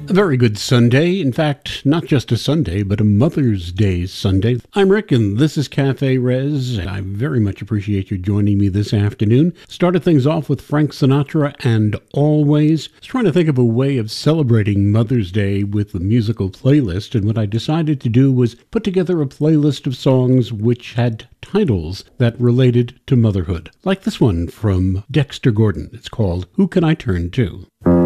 A very good Sunday. In fact, not just a Sunday, but a Mother's Day Sunday. I'm Rick, and this is Cafe Res. I very much appreciate you joining me this afternoon. Started things off with Frank Sinatra and Always. I was trying to think of a way of celebrating Mother's Day with the musical playlist, and what I decided to do was put together a playlist of songs which had titles that related to motherhood. Like this one from Dexter Gordon. It's called Who Can I Turn To?